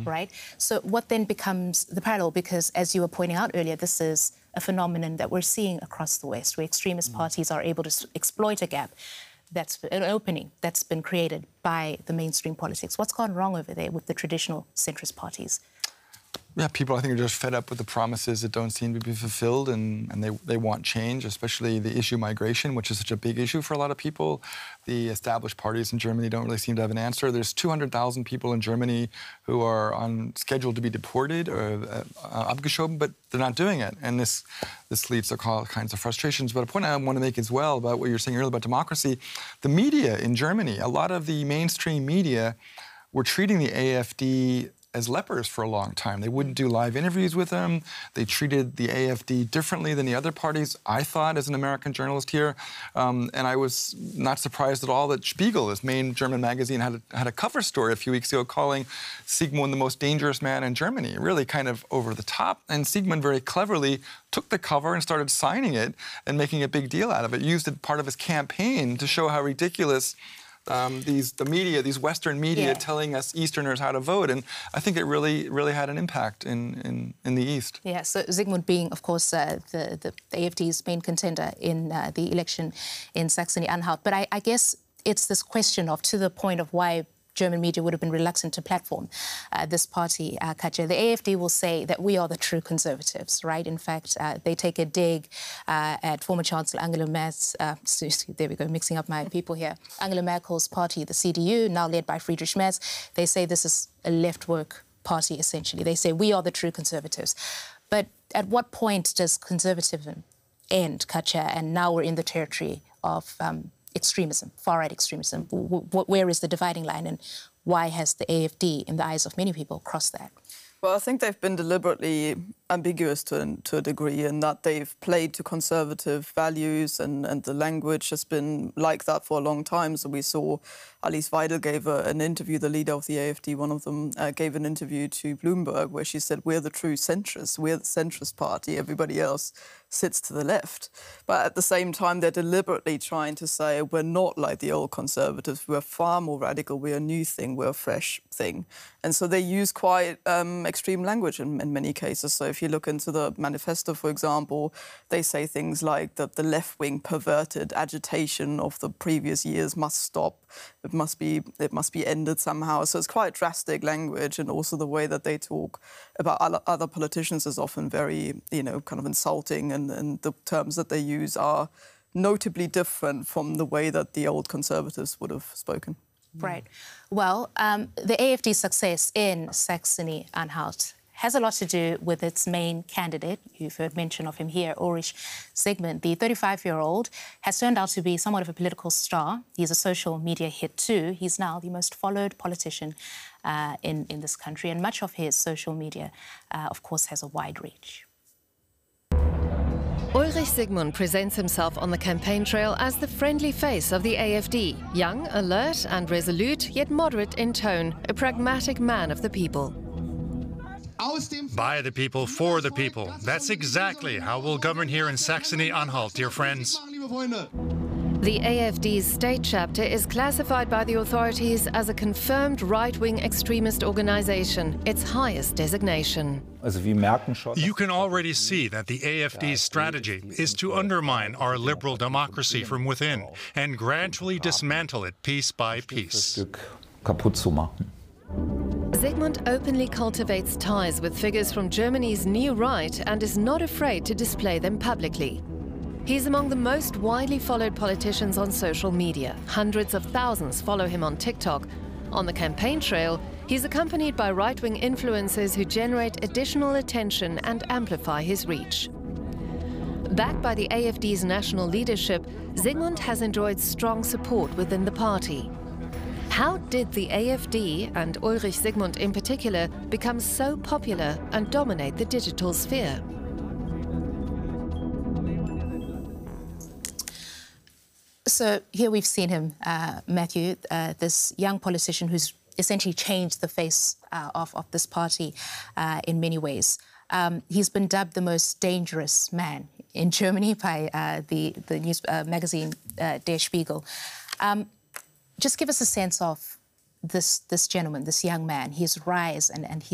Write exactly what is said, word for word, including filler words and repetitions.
right? So what then becomes the parallel? Because as you were pointing out earlier, this is a phenomenon that we're seeing across the West, where extremist mm. parties are able to s- exploit a gap, that's an opening that's been created by the mainstream politics. What's gone wrong over there with the traditional centrist parties? Yeah, people, I think, are just fed up with the promises that don't seem to be fulfilled, and, and they, they want change, especially the issue of migration, which is such a big issue for a lot of people. The established parties in Germany don't really seem to have an answer. There's two hundred thousand people in Germany who are on schedule to be deported or uh, abgeschoben, but they're not doing it. And this, this leads to all kinds of frustrations. But a point I want to make as well about what you were saying earlier about democracy, the media in Germany, a lot of the mainstream media were treating the A F D as lepers for a long time. They wouldn't do live interviews with them. They treated the A F D differently than the other parties, I thought, as an American journalist here. Um, and I was not surprised at all that Spiegel, this main German magazine, had a, had a cover story a few weeks ago calling Sigmund the most dangerous man in Germany, really kind of over the top. And Sigmund very cleverly took the cover and started signing it and making a big deal out of it, used it part of his campaign to show how ridiculous Um, these the media, these Western media, yeah. telling us Easterners how to vote, and I think it really, really had an impact in in, in the East. Yeah. So Sigmund being, of course, uh, the, the A F D's main contender in uh, the election in Saxony-Anhalt. But I, I guess it's this question of, to the point of why German media would have been reluctant to platform uh, this party, uh, Katja. The A F D will say that we are the true conservatives, right? In fact, uh, they take a dig uh, at former Chancellor Angela Merkel's, uh, there we go, mixing up my people here, Angela Merkel's party, the C D U, now led by Friedrich Merz. They say this is a left-work party, essentially. They say we are the true conservatives. But at what point does conservatism end, Katja? And now we're in the territory of Um, extremism, far-right extremism. W where is the dividing line, and why has the A F D, in the eyes of many people, crossed that? Well, I think they've been deliberately ambiguous to, to a degree, in that they've played to conservative values, and, and the language has been like that for a long time. So we saw Alice Weidel gave a, an interview, the leader of the A F D, one of them, uh, gave an interview to Bloomberg where she said, we're the true centrists, we're the centrist party, everybody else sits to the left. But at the same time, they're deliberately trying to say we're not like the old conservatives, we're far more radical, we're a new thing, we're a fresh thing. And so they use quite um, extreme language in, in many cases. So if you look into the manifesto, for example, they say things like that the left-wing perverted agitation of the previous years must stop. It must be it must be ended somehow. So it's quite drastic language, and also the way that they talk about other politicians is often very, you know, kind of insulting, and, and the terms that they use are notably different from the way that the old conservatives would have spoken. Right. Well, um, the A F D's success in Saxony-Anhalt has a lot to do with its main candidate. You've heard mention of him here, Ulrich Sigmund. The thirty-five-year-old has turned out to be somewhat of a political star. He's a social media hit too. He's now the most followed politician uh, in, in this country, and much of his social media, uh, of course, has a wide reach. Ulrich Sigmund presents himself on the campaign trail as the friendly face of the A F D. Young, alert and resolute, yet moderate in tone, a pragmatic man of the people. By the people, for the people. That's exactly how we'll govern here in Saxony-Anhalt, dear friends. The A F D's state chapter is classified by the authorities as a confirmed right-wing extremist organization, its highest designation. You can already see that the A F D's strategy is to undermine our liberal democracy from within and gradually dismantle it piece by piece. Sigmund openly cultivates ties with figures from Germany's new right and is not afraid to display them publicly. He's among the most widely followed politicians on social media. Hundreds of thousands follow him on TikTok. On the campaign trail, he's accompanied by right-wing influencers who generate additional attention and amplify his reach. Backed by the A F D's national leadership, Sigmund has enjoyed strong support within the party. How did the A F D, and Ulrich Sigmund in particular, become so popular and dominate the digital sphere? So here we've seen him, uh, Matthew, uh, this young politician who's essentially changed the face uh, of, of this party uh, in many ways. Um, he's been dubbed the most dangerous man in Germany by uh, the, the news uh, magazine uh, Der Spiegel. Um, just give us a sense of this, this gentleman, this young man, his rise and, and his